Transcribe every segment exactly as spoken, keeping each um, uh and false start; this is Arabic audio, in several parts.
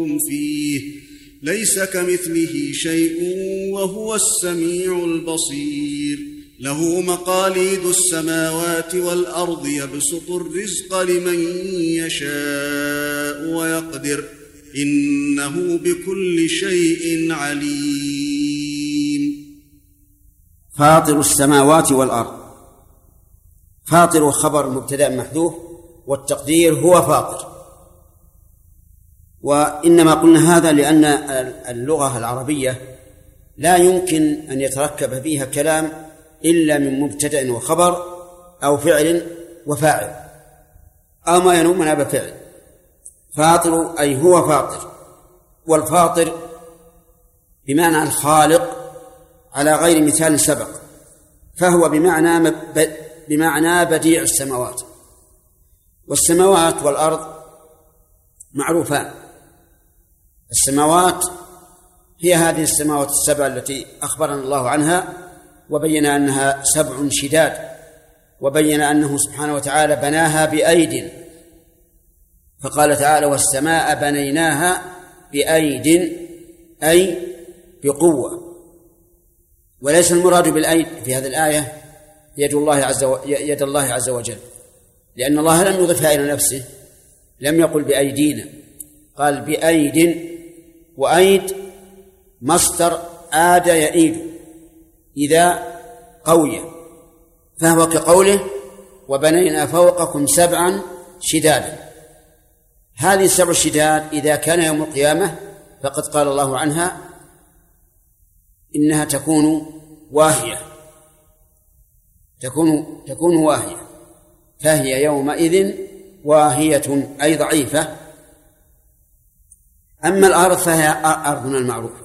فيه ليس كمثله شيء وهو السميع البصير له مقاليد السماوات والأرض يبسط الرزق لمن يشاء ويقدر إنه بكل شيء عليم. فاطر السماوات والأرض. فاطر خبر مبتدأ محذوف والتقدير هو فاطر. وإنما قلنا هذا لأن اللغة العربية لا يمكن أن يتركب فيها كلام إلا من مبتدأ وخبر أو فعل وفاعل أو ما ينوم عن بفعل. فاطر أي هو فاطر، والفاطر بمعنى الخالق على غير مثال سبق، فهو بمعنى بمعنى بديع السماوات. والسماوات والأرض معروفان. السماوات هي هذه السماوات السبع التي أخبرنا الله عنها، وبين أنها سبع شداد، وبين أنه سبحانه وتعالى بناها بأيد، فقال تعالى والسماء بنيناها بأيد أي بقوة. وليس المراد بالأيد في هذه الآية يد الله عز و... يد الله عز وجل، لأن الله لم يضفها إلى نفسه، لم يقل بأيدينا، قال بأيد. وأيد مصدر آد يئيد إذا قوي، فهو كقوله وبنينا فوقكم سبعا شدادا. هذه السبع الشداد إذا كان يوم القيامة فقد قال الله عنها إنها تكون واهية، تكون تكون واهية، فهي يومئذ واهية أي ضعيفة. أما الأرض فهي أرضنا المعروفة.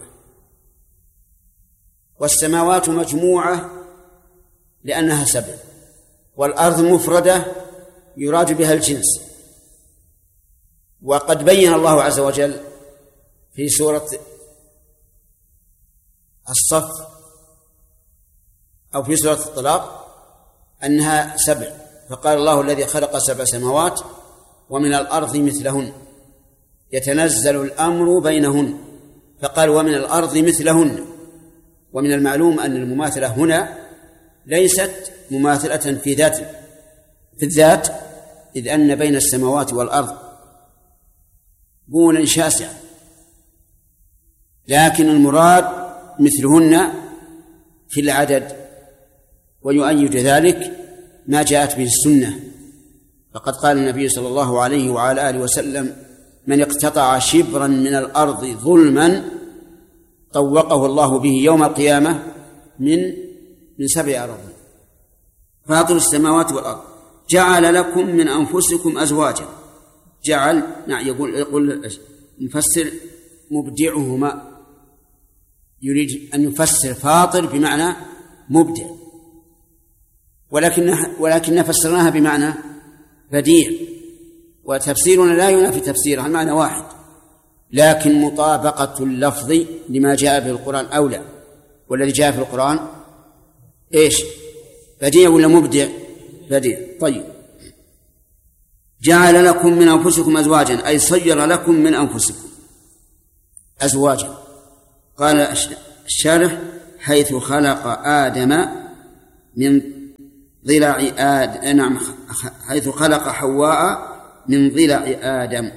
والسماوات مجموعة لأنها سبع، والأرض مفردة يراد بها الجنس. وقد بين الله عز وجل في سورة الصف أو في سورة الطلاق أنها سبع، فقال الله الذي خلق سبع سماوات ومن الأرض مثلهن يتنزل الأمر بينهن، فقال ومن الأرض مثلهن. ومن المعلوم أن المماثلة هنا ليست مماثلة في ذات في الذات، إذ أن بين السماوات والأرض بونا شاسعا، لكن المراد مثلهن في العدد. ويؤيد ذلك ما جاءت به السنة، فقد قال النبي صلى الله عليه وعلى آله وسلم من اقتطع شبرا من الأرض ظلما طوقه الله به يوم القيامة من من سبع أراضين. فاطر السماوات والأرض جعل لكم من أنفسكم أزواجا. جعل نعم يقول يقول مفسر مبدعهما، يريد أن يفسر فاطر بمعنى مبدع، ولكن ولكن فسرناها بمعنى بديع، وتفسيرنا لا ينافي تفسيرها، المعنى واحد، لكن مطابقة اللفظ لما جاء به القرآن أولى. والذي جاء في القرآن إيش؟ بديع ولا مبدع؟ بديع. طيب، جعل لكم من أنفسكم أزواجا أي صير لكم من أنفسكم أزواجا. قال الشارح حيث خلق آدم من ضلع آدم، نعم حيث خلق حواء من ضلع آدم.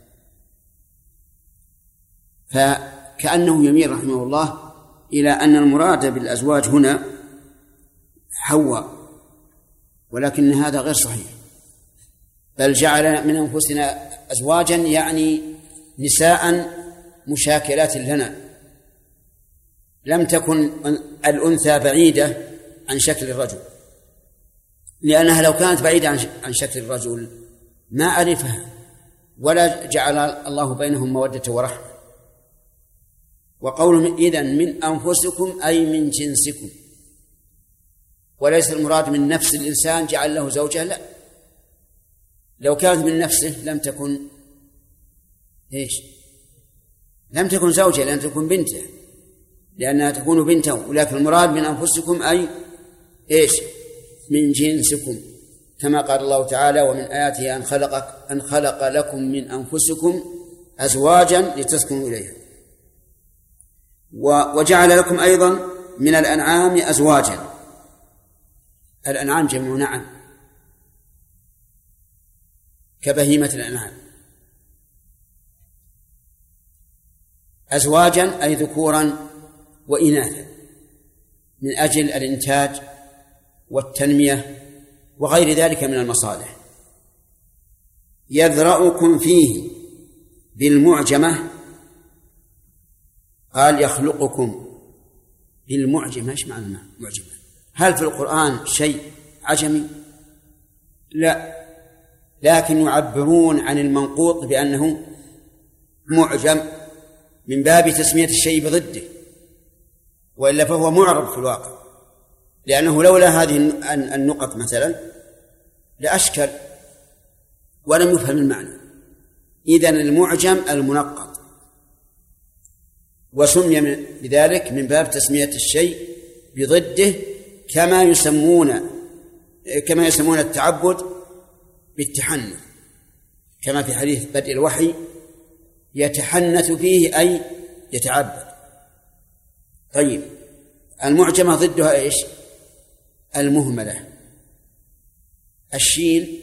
فكأنه يميل رحمه الله إلى أن المراد بالأزواج هنا حواء، ولكن هذا غير صحيح، بل جعل من أنفسنا أزواجا يعني نساء مشاكلات لنا، لم تكن الأنثى بعيدة عن شكل الرجل، لأنها لو كانت بعيدة عن شكل الرجل ما ألفها ولا جعل الله بينهم مودة ورحمة. وقولهم إذن من أنفسكم أي من جنسكم، وليس المراد من نفس الإنسان جعل له زوجة، لا، لو كانت من نفسه لم تكن إيش؟ لم تكن زوجة، لأن تكون بنته، لأنها تكون بنته. ولكن المراد من أنفسكم أي إيش؟ من جنسكم، كما قال الله تعالى ومن آياته أن خلق أن خلق لكم من أنفسكم أزواجا لتسكنوا إليها. وجعل لكم أيضا من الأنعام أزواجا. الأنعام جمع نعم كبهيمة الأنعام. أزواجا أي ذكورا وإناثا من أجل الإنتاج والتنمية وغير ذلك من المصالح. يذرأكم فيه بالمعجمة، قال يخلقكم بالمعجمة. ايش معنى معجمة؟ هل في القرآن شيء عجمي؟ لا، لكن يعبرون عن المنقوط بأنه معجم من باب تسمية الشيء بضده، وإلا فهو معرب في الواقع، لأنه لولا هذه النقط مثلا لأشكل ولم يفهم المعنى. إذن المعجم المنقط، وسمي بذلك من باب تسمية الشيء بضده، كما يسمون كما يسمون التعبد بالتحنث، كما في حديث بدء الوحي يتحنث فيه أي يتعبد. طيب، المعجمة ضدها إيش؟ المهملة. الشين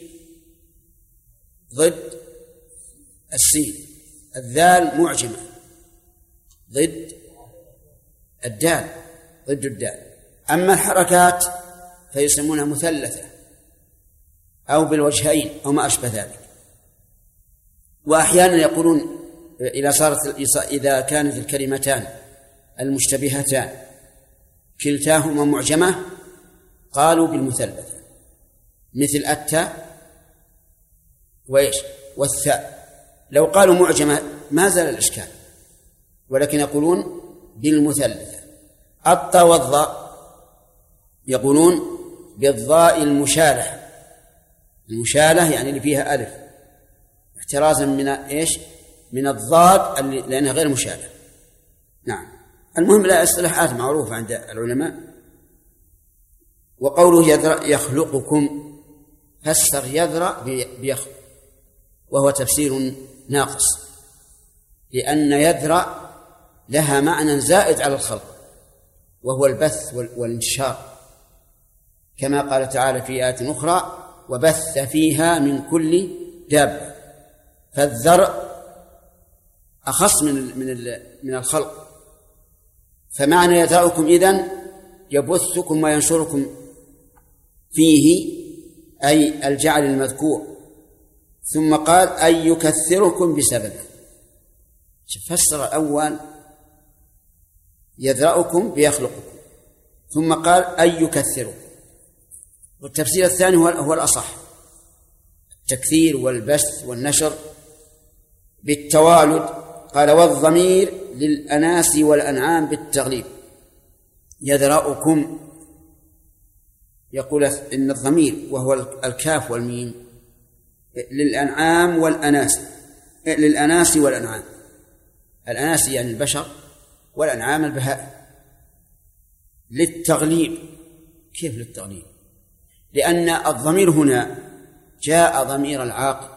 ضد السين، الذال معجمة ضد الدال، ضد الدال. أما الحركات فيسمونها مثلثة أو بالوجهين أو ما أشبه ذلك. وأحيانا يقولون إذا صارت إذا كانت الكلمتان المشتبهتان كلتاهما معجمة قالوا بالمثلثة، مثل التاء وإيش والثاء. لو قالوا معجمة ما زال الإشكال، ولكن يقولون بالمثلثة. الطاء والضاء يقولون بالضاء المشالة. المشالة يعني اللي فيها ألف، احترازا من إيش؟ من الضاد لأنها غير مشالة. نعم. المهم لا اصطلاحات معروفة عند العلماء. وقوله يذرأ يخلقكم، فسر يذرأ بيخلق، وهو تفسير ناقص، لأن يذرأ لها معنى زائد على الخلق، وهو البث والانتشار، كما قال تعالى في آيات أخرى وبث فيها من كل دابة. فالذرء أخص من من من الخلق. فمعنى يذرأكم إذن يبثكم وينشركم فيه، أي الجعل المذكور. ثم قال أي يكثركم بسببه. فسر الأول يذرأكم بيخلقكم، ثم قال أي يكثركم. والتفسير الثاني هو الأصح، التكثير والبث والنشر بالتوالد. قال والضمير للأناس والأنعام بالتغليب. يذرأكم يقول إن الضمير وهو الكاف والميم للأنعام والأناس، للأناس والأنعام. الأناس يعني البشر، والأنعام البهائم. للتغليب. كيف للتغليب؟ لأن الضمير هنا جاء ضمير العاقل،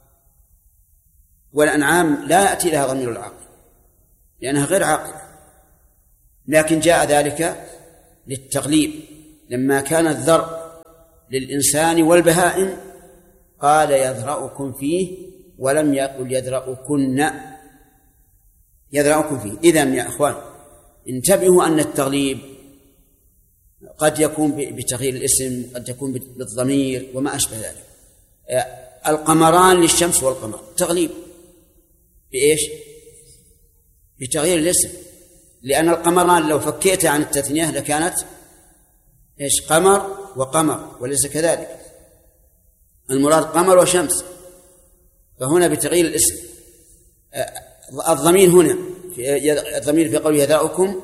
والأنعام لا يأتي لها ضمير العاقل لأنها غير عاقلة، لكن جاء ذلك للتغليب. لما كان الذرء للإنسان والبهائم قال يذرأكم فيه، ولم يقل يذرأكن، يذرأكم فيه. إذن يا أخوان انتبهوا أن التغليب قد يكون بتغيير الاسم، قد يكون بالضمير وما أشبه ذلك. القمران للشمس والقمر تغليب بإيش؟ بتغيير الاسم، لأن القمران لو فكيت عن التثنية لكانت إيش؟ قمر وقمر، وليس كذلك. المراد قمر وشمس، فهنا بتغيير الاسم. الضمير هنا الضمير في قوله يذرأكم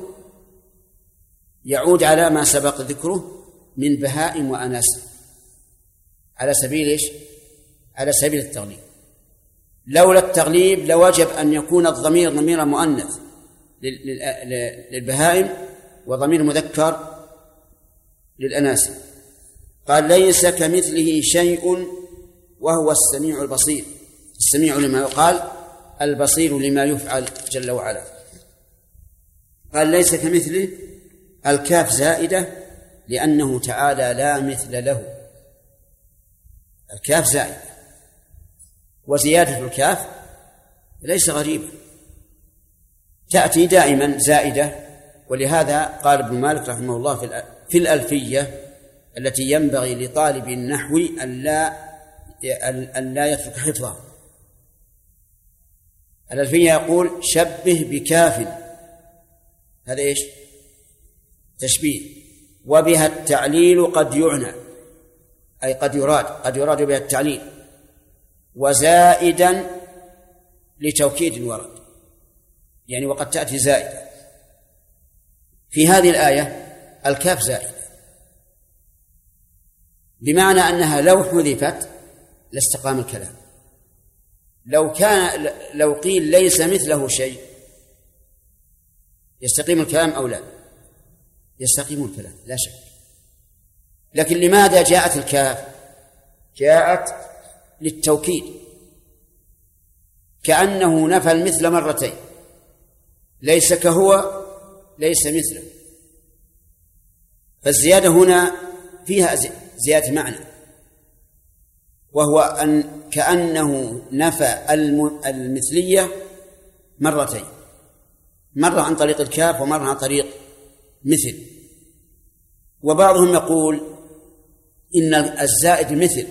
يعود على ما سبق ذكره من بهائم وأناس على سبيل إيش؟ على سبيل التغليب. لولا التغليب لوجب أن يكون الضمير ضمير مؤنث للبهائم وضمير مذكر للأناس. قال ليس كمثله شيء وهو السميع البصير. السميع لما يقال البصير لما يفعل جل وعلا. قال ليس كمثله، الكاف زائدة لأنه تعالى لا مثل له، الكاف زائدة، وزيادة الكاف ليس غريبا، تأتي دائما زائدة. ولهذا قال ابن مالك رحمه الله في الألفية التي ينبغي لطالب النحو أن لا أن لا يترك حفظها، الألفية يقول شبه بكاف، هذا إيش؟ تشبيه، وبها التعليل قد يعنى، أي قد يراد قد يراد بها التعليل، وزائدا لتوكيد الورد، يعني وقد تأتي زائدة. في هذه الآية الكاف زائدة بمعنى أنها لو حذفت لاستقام الكلام. لو كان لو قيل ليس مثله شيء يستقيم الكلام أو لا؟ يستقيم الكلام لا شك. لكن لماذا جاءت الكاف؟ جاءت للتوكيد، كأنه نفى المثل مرتين، ليس كهو ليس مثله. فالزيادة هنا فيها زيادة معنى، وهو أن كأنه نفى المثلية مرتين، مرة عن طريق الكاف ومرة عن طريق مثل. وبعضهم يقول إن الزائد مثل،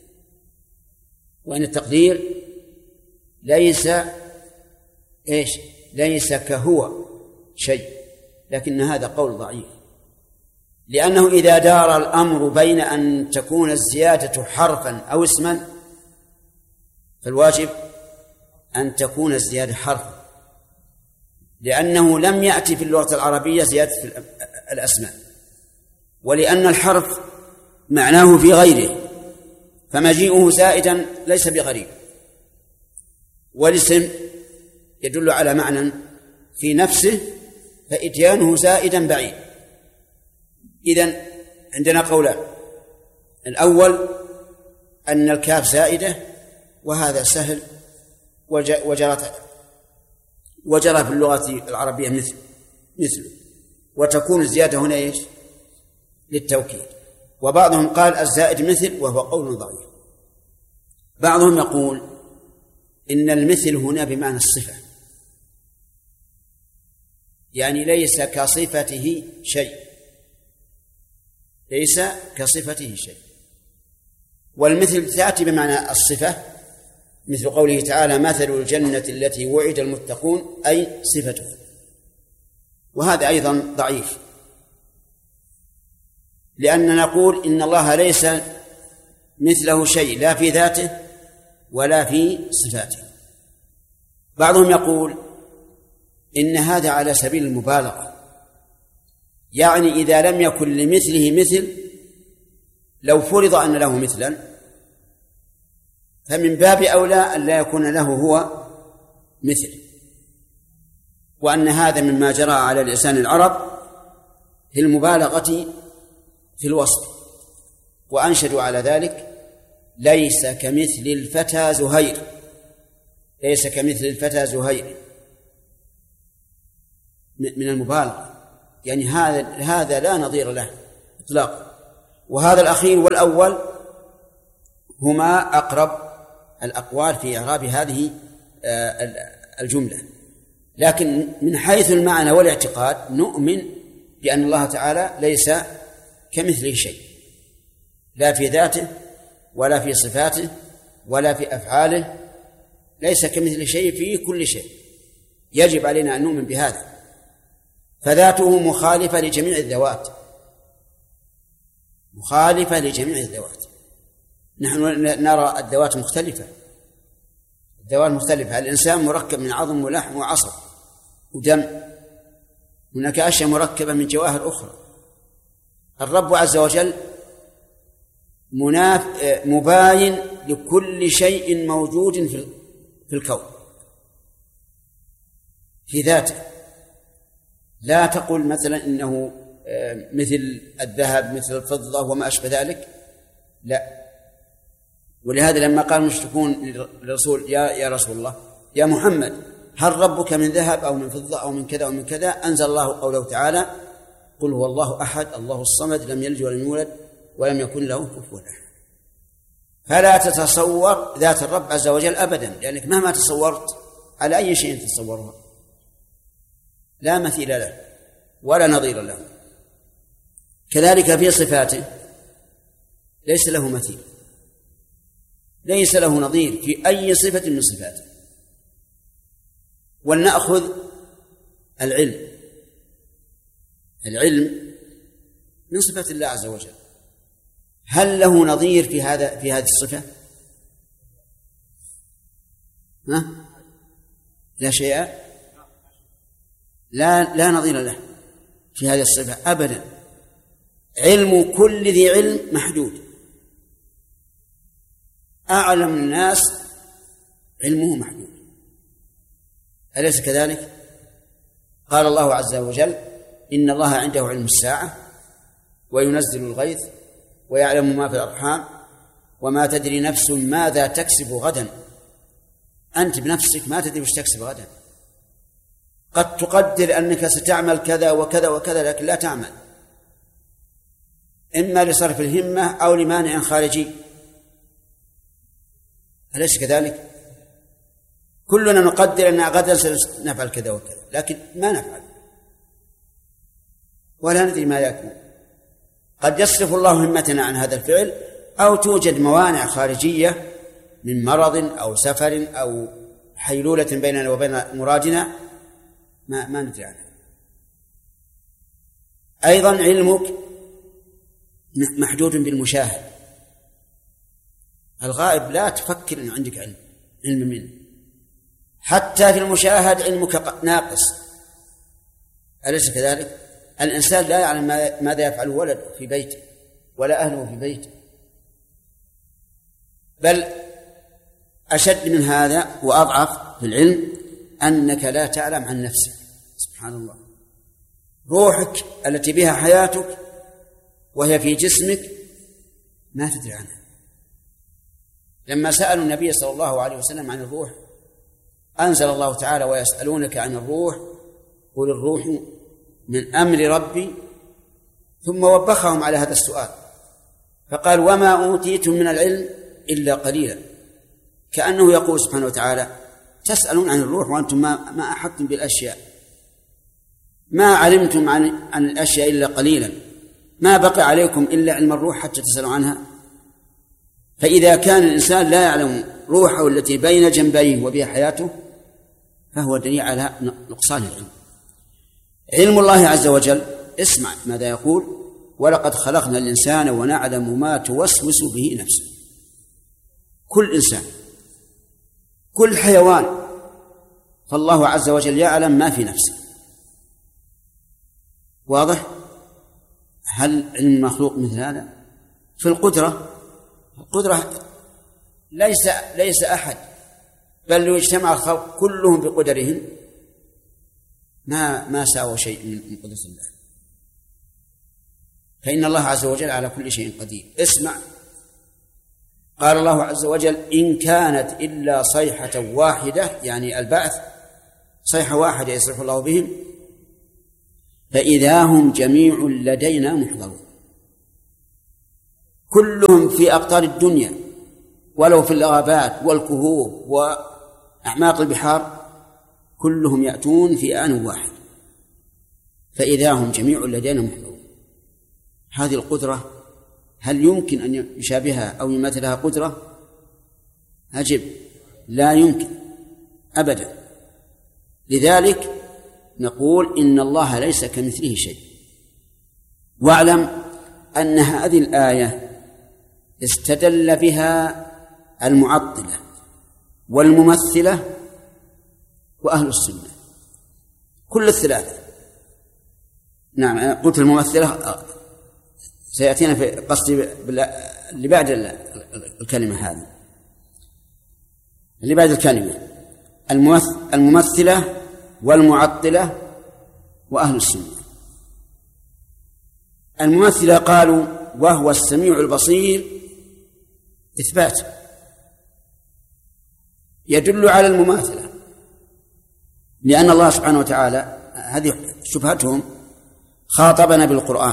وإن التقدير ليس إيش ليس كهو شيء، لكن هذا قول ضعيف، لأنه إذا دار الأمر بين أن تكون الزيادة حرفا أو اسما فالواجب أن تكون الزيادة حرفا، لأنه لم يأتي في اللغة العربية زيادة في الأسماء، ولأن الحرف معناه في غيره، فمجيئه زائدا ليس بغريب، والاسم يدل على معنى في نفسه فإتيانه زائدا بعيد. إذن عندنا قولان: الأول أن الكاف زائدة، وهذا سهل وجرت وجرى في اللغة العربية مثل مثل وتكون الزيادة هنا إيش؟ للتوكيد. وبعضهم قال الزائد مثل، وهو قول ضعيف. بعضهم يقول إن المثل هنا بمعنى الصفة، يعني ليس كصفته شيء، ليس كصفته شيء. والمثل تأتي بمعنى الصفة، مثل قوله تعالى: مثل الجنة التي وعد المتقون، أي صفته. وهذا أيضا ضعيف، لأننا نقول إن الله ليس مثله شيء، لا في ذاته ولا في صفاته. بعضهم يقول إن هذا على سبيل المبالغة، يعني إذا لم يكن لمثله مثل، لو فرض أن له مثلا فمن باب أولى أن لا يكون له هو مثل، وأن هذا مما جرى على لسان العرب في المبالغة في الوصف. وأنشدوا على ذلك: ليس كمثل الفتى زهير، ليس كمثل الفتى زهير، من المبالغة، يعني هذا هذا لا نظير له إطلاقا. وهذا الأخير والأول هما أقرب الأقوال في إعراب هذه الجملة، لكن من حيث المعنى والاعتقاد نؤمن بأن الله تعالى ليس كمثله شيء، لا في ذاته ولا في صفاته ولا في أفعاله، ليس كمثله شيء في كل شيء، يجب علينا أن نؤمن بهذا. فذاته مخالفة لجميع الذوات، مخالفة لجميع الذوات. نحن نرى الذوات مختلفة، الذوات مختلفة. الإنسان مركب من عظم ولحم وعصب ودم، هناك أشياء مركبة من جواهر أخرى. الرب عز وجل مناف مباين لكل شيء موجود في الكون في ذاته. لا تقل مثلا إنه مثل الذهب مثل الفضة وما أشبه ذلك، لا. ولهذا لما قال المشركون للرسول: يا يا رسول الله، يا محمد هل ربك من ذهب أو من فضة أو من كذا أو من كذا؟ أنزل الله قوله تعالى قل هو الله أحد الله الصمد لم يلد ولم يولد ولم يكن له كفوا أحد. فلا تتصور ذات الرب عز وجل أبدا، لأنك مهما تصورت على أي شيء تتصورها لا مثيل له ولا نظير له. كذلك في صفاته ليس له مثيل، ليس له نظير في أي صفة من صفاته. ولنأخذ العلم، العلم من صفة الله عز وجل، هل له نظير في هذا في هذه الصفة؟ ها؟ لا شيء، لا لا نظير له في هذه الصفة أبدا. علم كل ذي علم محدود، أعلم الناس علمه محدود، أليس كذلك؟ قال الله عز وجل إن الله عنده علم الساعة وينزل الغيث ويعلم ما في الأرحام وما تدري نفس ماذا تكسب غدا. أنت بنفسك ما تدري وش تكسب غدا، قد تقدر أنك ستعمل كذا وكذا وكذا لكن لا تعمل، إما لصرف الهمة أو لمانع خارجي، أليس كذلك؟ كلنا نقدر أن غدا سنفعل كذا وكذا لكن ما نفعل ولا ندري ما يكون. قد يصرف الله همتنا عن هذا الفعل أو توجد موانع خارجية من مرض أو سفر أو حيلولة بيننا وبين مرادنا ما, ما ندري عنها. أيضا علمك محدود بالمشاهد، الغائب لا تفكر أن عندك علم علم منه، حتى في المشاهد علمك ناقص، أليس كذلك؟ الإنسان لا يعلم ماذا يفعل ولده في بيته ولا أهله في بيته، بل أشد من هذا وأضعف في العلم أنك لا تعلم عن نفسك. سبحان الله، روحك التي بها حياتك وهي في جسمك ما تدري عنها. لما سألوا النبي صلى الله عليه وسلم عن الروح أنزل الله تعالى ويسألونك عن الروح قل الروح من أمر ربي، ثم وبخهم على هذا السؤال فقال وما أوتيتم من العلم إلا قليلا، كأنه يقول سبحانه وتعالى تسألون عن الروح وأنتم ما, ما أحطتم بالأشياء، ما علمتم عن, عن الأشياء إلا قليلا، ما بقي عليكم إلا علم الروح حتى تسألوا عنها. فإذا كان الإنسان لا يعلم روحه التي بين جنبيه وبها حياته فهو دليل على نقصان العلم. علم الله عز وجل، اسمع ماذا يقول ولقد خلقنا الإنسان ونعلم ما توسوس به نفسه. كل إنسان كل حيوان فالله عز وجل يعلم ما في نفسه. واضح؟ هل علم المخلوق مثل هذا؟ في القدرة، القدرة ليس ليس أحد بل لو اجتمع الخلق كلهم بقدرهم ما ما ساوى شيء من قدرة الله، فإن الله عز وجل على كل شيء قدير. اسمع، قال الله عز وجل إن كانت إلا صيحة واحدة، يعني البعث صيحة واحدة يصرف الله بهم، فإذا هم جميع لدينا محضرون. كلهم في أقطار الدنيا ولو في الغابات والكهوف وأعماق البحار كلهم يأتون في آن واحد، فإذا هم جميع لدينا محضرون. هذه القدرة هل يمكن أن يشابهها أو يمثلها قدرة؟ أجب، لا يمكن أبدا. لذلك نقول إن الله ليس كمثله شيء. واعلم أن هذه الآية استدل بها المعطلة والممثلة وأهل السنة كل الثلاثة. نعم، قلت الممثلة سيأتينا في قصدي اللي بعد الكلمة هذه، اللي بعد الكلمة الممثلة والمعطلة وأهل السنة. الممثلة قالوا وهو السميع البصير إثبات يدل على المماثلة لأن الله سبحانه وتعالى هذه شبهتهم خاطبنا بالقرآن،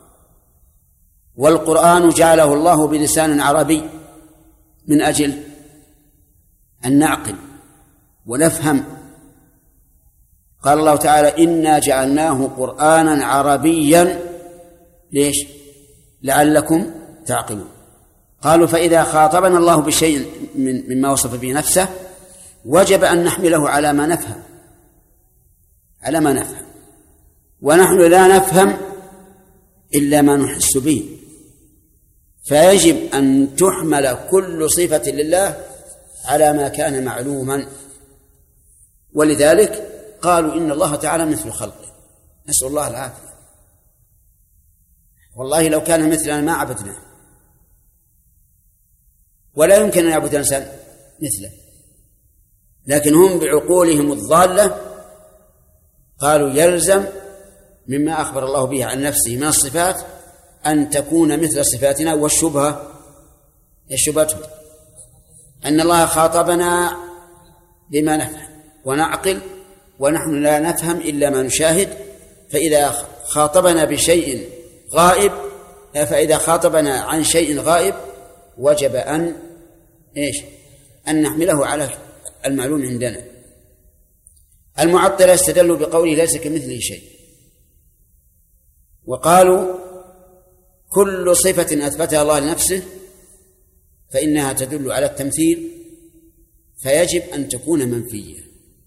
والقرآن جعله الله بلسان عربي من أجل أن نعقل ونفهم. قال الله تعالى إنا جعلناه قرآنا عربيا ليش؟ لعلكم تعقلون. قالوا فإذا خاطبنا الله بشيء من مما وصف به نفسه وجب أن نحمله على ما نفهم على ما نفهم ونحن لا نفهم إلا ما نحس به، فيجب أن تحمل كل صفة لله على ما كان معلوما. ولذلك قالوا إن الله تعالى مثل خلقه، نسأل الله العافية. والله لو كان مثلنا ما عبدناه، ولا يمكن أن يعبد الإنسان مثله، لكن هم بعقولهم الضالة قالوا يلزم مما أخبر الله به عن نفسه من الصفات أن تكون مثل صفاتنا. والشبهة الشبهة أن الله خاطبنا بما نفهم ونعقل ونحن لا نفهم إلا ما نشاهد، فإذا خاطبنا بشيء غائب فإذا خاطبنا عن شيء غائب وجب أن إيش أن نحمله على المعلوم عندنا. المعطلة استدلوا بقوله ليس كمثله شيء، وقالوا كل صفة أثبتها الله لنفسه فإنها تدل على التمثيل، فيجب أن تكون منفية.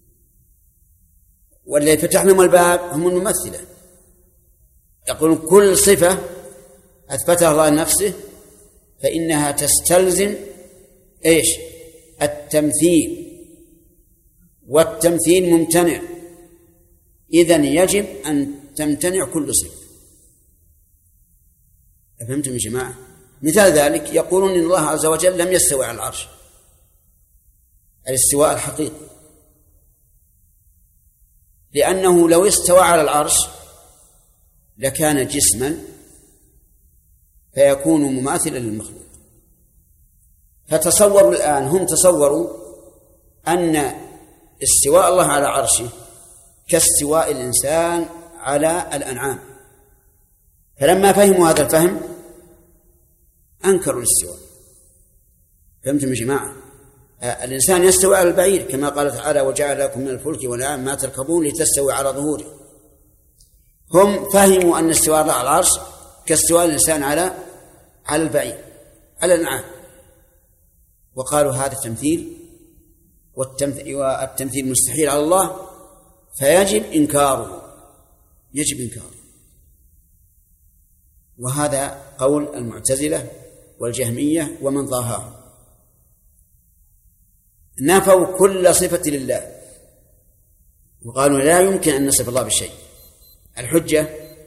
والذي فتح لهم الباب هم الممثلة، يقولون كل صفة أثبتها الله لنفسه فإنها تستلزم إيش التمثيل، والتمثيل ممتنع، إذن يجب أن تمتنع كل صفة. أفهمتم يا جماعة؟ مثال ذلك يقولون إن الله عز وجل لم يستوي على العرش الاستواء الحقيقي، لأنه لو استوى على العرش لكان جسما فيكون مماثلا للمخلوق. فتصوروا الآن هم تصوروا أن استواء الله على عرشه كاستواء الإنسان على الأنعام، فلما فهموا هذا الفهم أنكروا الاستواء. فهمتم يا جماعة؟ الإنسان يستوي على البعير كما قال تعالى وجعل لكم من الفلك والأنعام ما تركبون لتستوي على ظهوره. هم فهموا أن استواء الله على العرش كاستواء الإنسان على على البعير على الأنعام، وقالوا هذا تمثيل، والتمثيل مستحيل على الله فيجب إنكاره يجب إنكاره. وهذا قول المعتزلة والجهمية ومن ضاهاهم، نفوا كل صفة لله وقالوا لا يمكن أن نصف الله بالشيء. الحجة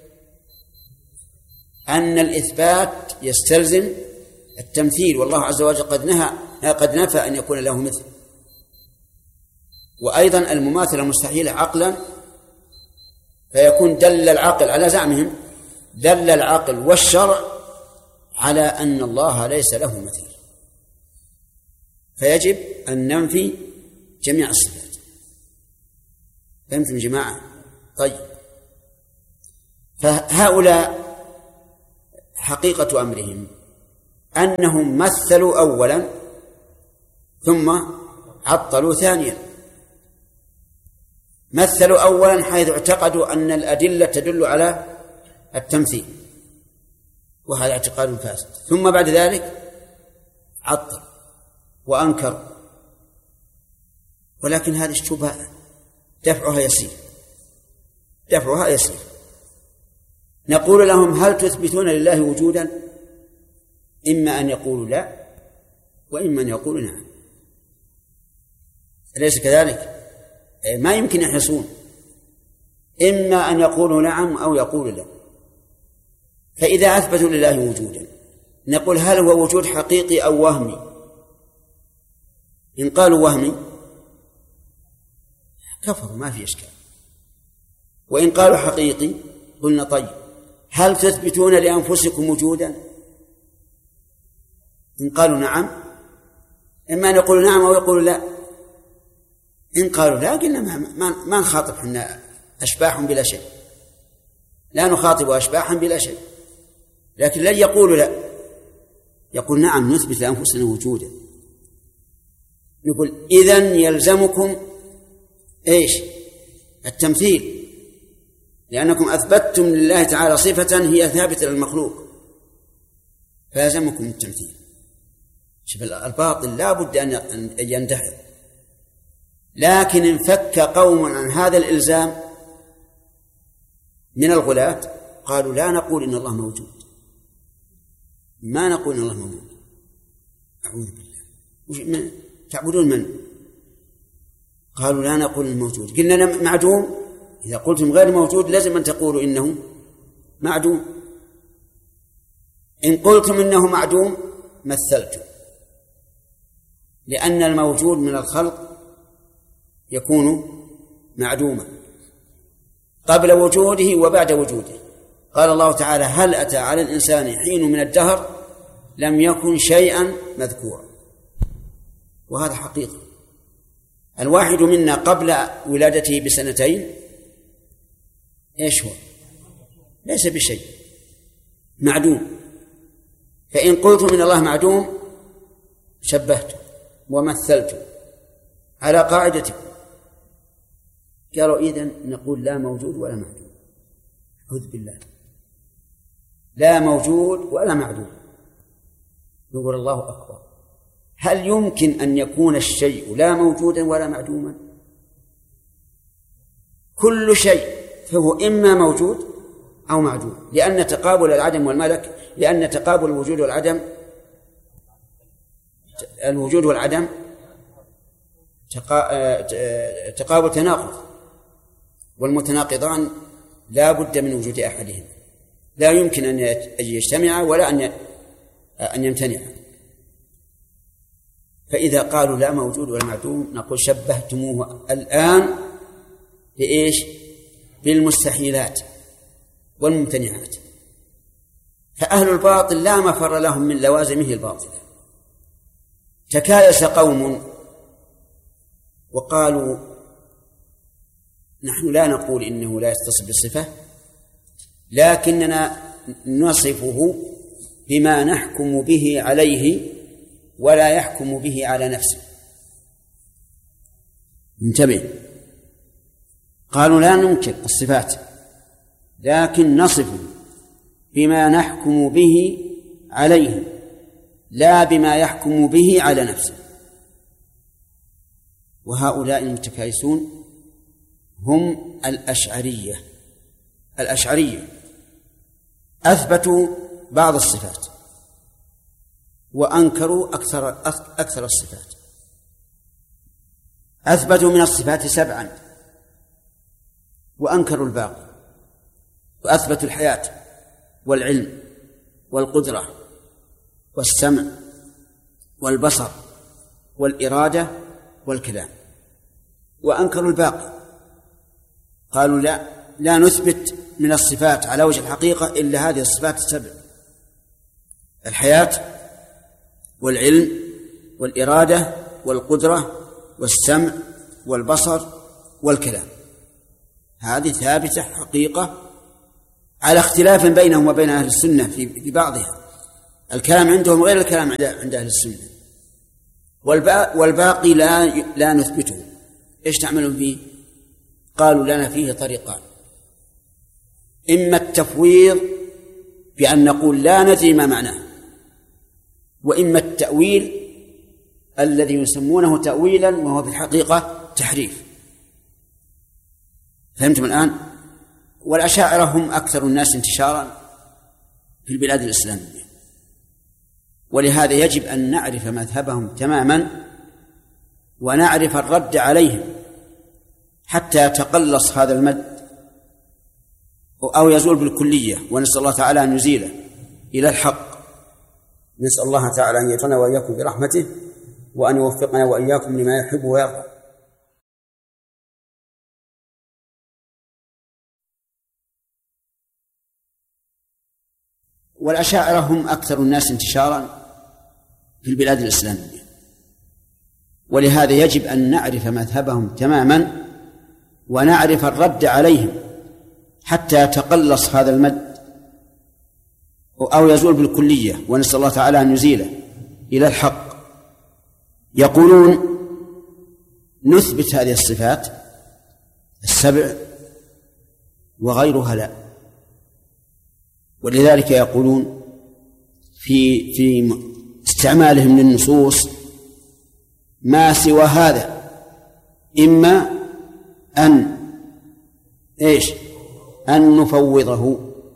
أن الإثبات يستلزم التمثيل، والله عز وجل قد نهى قد نفى أن يكون له مثل. وأيضا المماثلة مستحيلة عقلا، فيكون دل العقل على زعمهم دل العقل والشرع على أن الله ليس له مثيل، فيجب أن ننفي جميع الصفات. فهمتم يا جماعة؟ طيب، فهؤلاء حقيقة أمرهم أنهم مثلوا أولا ثم عطلوا ثانيا. مثلوا أولا حيث اعتقدوا أن الأدلة تدل على التمثيل، وهذا اعتقاد فاسد، ثم بعد ذلك عطل وأنكر. ولكن هذه الشبهة دفعها يسير دفعها يسير نقول لهم هل تثبتون لله وجودا؟ إما أن يقولوا لا وإما أن يقولوا نعم. أليس كذلك؟ ما يمكن يحصون، إما أن يقولوا نعم أو يقولوا لا. فإذا أثبتوا لله وجودا نقول هل هو وجود حقيقي أو وهمي؟ إن قالوا وهمي كفروا ما في إشكال، وإن قالوا حقيقي قلنا طيب هل تثبتون لأنفسكم وجودا؟ إن قالوا نعم إما أن يقولوا نعم أو يقولوا لا. إن قالوا لا قلنا ما, ما, ما نخاطب حنا أشباح بلا شيء، لا نخاطب أشباحا بلا شيء، لكن لن يقولوا لا، يقول نعم نثبت لأنفسنا وجودا. يقول إذن يلزمكم إيش؟ التمثيل، لأنكم أثبتتم لله تعالى صفة هي ثابتة للمخلوق، فيلزمكم التمثيل. شوف الباطل لا بد أن يندحر، لكن انفك قوم عن هذا الإلزام من الغلاة قالوا لا نقول إن الله موجود، ما نقول إن الله موجود، أعوذ بالله، من تعبدون من؟ قالوا لا نقول الموجود، قلنا معدوم، إذا قلتم غير موجود لازم أن تقولوا إنه معدوم. إن قلتم إنه معدوم مثلتم، لأن الموجود من الخلق يكون معدوما قبل وجوده وبعد وجوده. قال الله تعالى هل أتى على الإنسان حين من الدهر لم يكن شيئا مذكورا، وهذا حقيقة. الواحد منا قبل ولادته بسنتين إيش هو؟ ليس بشيء، معدوم. فإن قلت من الله معدوم شبهته ومثلته على قاعدته. قالوا إذن نقول لا موجود ولا معدوم، أعوذ بالله، لا موجود ولا معدوم. نقول الله أكبر، هل يمكن أن يكون الشيء لا موجودا ولا معدوما؟ كل شيء فهو إما موجود أو معدوم، لأن تقابل العدم والملك، لأن تقابل الوجود والعدم الوجود والعدم تقابل تناقض، والمتناقضان لا بد من وجود أحدهما، لا يمكن أن يجتمعا ولا أن أن يمتنعا. فإذا قالوا لا موجود ولا معدوم نقول شبهتموه الآن بإيش؟ بالمستحيلات والممتنعات. فأهل الباطل لا مفر لهم من لوازمه الباطلة. تكايس قوم وقالوا نحن لا نقول إنه لا يتصف بالصفة، لكننا نصفه بما نحكم به عليه ولا يحكم به على نفسه. انتبه، قالوا لا ننكر الصفات لكن نصفه بما نحكم به عليه لا بما يحكم به على نفسه. وهؤلاء المتكايسون هم الأشعرية. الأشعرية أثبتوا بعض الصفات وأنكروا أكثر أكثر الصفات. أثبتوا من الصفات سبعا وأنكروا الباقي، وأثبتوا الحياة والعلم والقدرة والسمع والبصر والإرادة والكلام، وأنكروا الباقي. قالوا لا لا نثبت من الصفات على وجه الحقيقة إلا هذه الصفات السبع: الحياة والعلم والإرادة والقدرة والسمع والبصر والكلام. هذه ثابتة حقيقة على اختلاف بينهم وبين أهل السنة في بعضها. الكلام عندهم غير الكلام عند أهل السنة. والباقي لا لا نثبته. إيش تعملون فيه؟ قالوا لنا فيه طريقان: إما التفويض بأن نقول لا ندري ما معناه، وإما التأويل الذي يسمونه تأويلا وهو في الحقيقة تحريف. فهمتم الآن؟ والأشاعرة هم أكثر الناس انتشارا في البلاد الإسلامية، ولهذا يجب أن نعرف مذهبهم تماما ونعرف الرد عليهم حتى يتقلص هذا المد أو يزول بالكلية، ونسأل الله تعالى أن يزيله إلى الحق. نسأل الله تعالى أن يجعلنا وإياكم برحمته وأن يوفقنا وإياكم لما يحب ويرضى. والأشاعرة هم أكثر الناس انتشارا في البلاد الإسلامية، ولهذا يجب أن نعرف مذهبهم تماما ونعرف الرد عليهم حتى يتقلص هذا المد أو يزول بالكلية، ونسأل الله تعالى أن يزيله إلى الحق. يقولون نثبت هذه الصفات السبع وغيرها لا، ولذلك يقولون في في استعمالهم للنصوص ما سوى هذا إما أن إيش أن نفوضه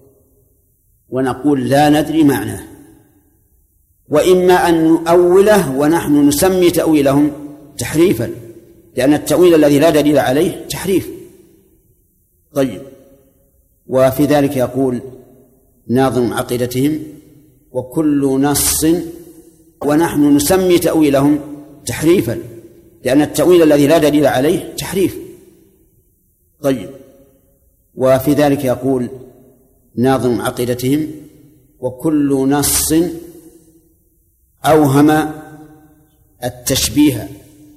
ونقول لا ندري معناه، وإما أن نؤوله ونحن نسمي تأويلهم تحريفا، لأن التأويل الذي لا دليل عليه تحريف. طيب، وفي ذلك يقول ناظم عقيدتهم: وكل نص ونحن نسمي تأويلهم تحريفا، لأن التأويل الذي لا دليل عليه تحريف. طيب، وفي ذلك يقول ناظم عقيدتهم: وكل نص أوهم التشبيه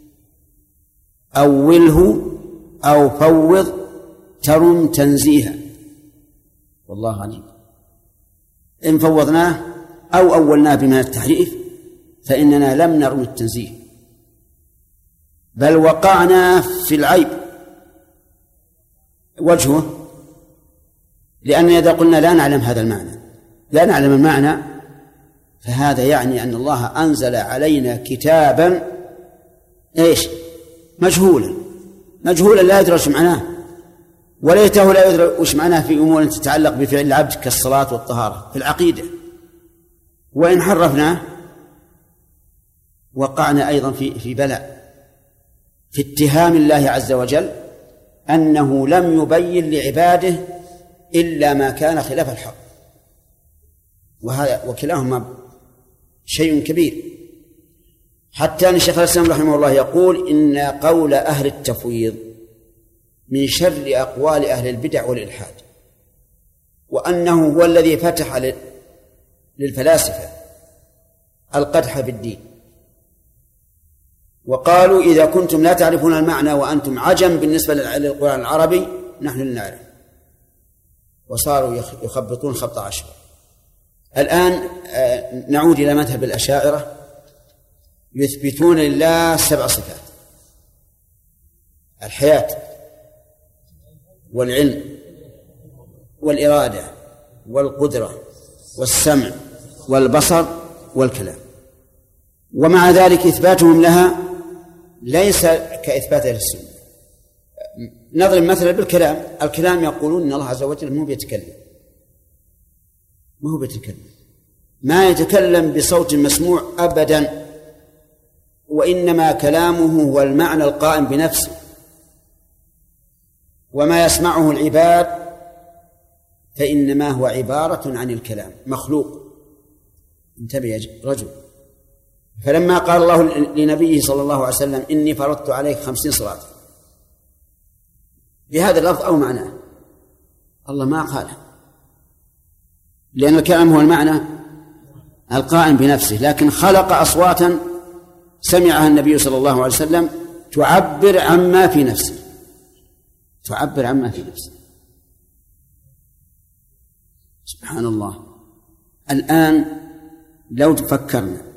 أوله أو فوض ترم تنزيها. والله عليم، إن فوضناه أو أولناه بما التحريف فإننا لم نرم التنزيه، بل وقعنا في العيب. وجهه لأن إذا قلنا لا نعلم هذا المعنى لا نعلم المعنى فهذا يعني أن الله أنزل علينا كتابا إيش مجهولا مجهولا لا يدرى وش معناه، وليته لا يدرى وش معناه في أمور تتعلق بفعل العبد كالصلاة والطهارة في العقيدة. وإن حرفناه وقعنا أيضا في في بلاء في اتهام الله عز وجل أنه لم يبين لعباده إلا ما كان خلاف الحق، وهذا وكلاهما شيء كبير. حتى أن الشيخ الإسلام رحمه الله يقول إن قول أهل التفويض من شر أقوال أهل البدع والإلحاد، وأنه هو الذي فتح للفلاسفة القدح في الدين، وقالوا إذا كنتم لا تعرفون المعنى وأنتم عجم بالنسبة للقرآن العربي نحن لا نعرف، وصاروا يخبطون خبط عشر. الآن نعود إلى مذهب الأشاعرة، يثبتون لله سبع صفات: الحياة والعلم والإرادة والقدرة والسمع والبصر والكلام، ومع ذلك إثباتهم لها ليس كإثبات أهل السنة. نضرب مثلا بالكلام، الكلام يقولون إن الله عز وجل مو بيتكلم ما هو بيتكلم ما يتكلم بصوت مسموع أبدا، وإنما كلامه هو المعنى القائم بنفسه، وما يسمعه العباد فإنما هو عبارة عن الكلام مخلوق. انتبه يا رجل. فلما قال الله لنبيه صلى الله عليه وسلم إني فرضت عليك خمسين صلاة بهذا اللفظ أو معناه، الله ما قاله، لأن الكلام هو المعنى القائم بنفسه، لكن خلق أصواتا سمعها النبي صلى الله عليه وسلم تعبر عما في نفسه تعبر عما في نفسه سبحان الله. الآن لو تفكرنا